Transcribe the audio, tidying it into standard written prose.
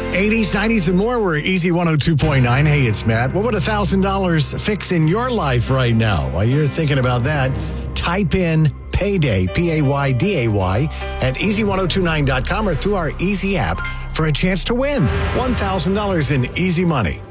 80s, 90s, and more. We're Easy 102.9. Hey, it's Matt. What would $1,000 fix in your life right now? While you're thinking about that, type in payday, Payday, at easy1029.com or through our Easy app for a chance to win $1,000 in easy money.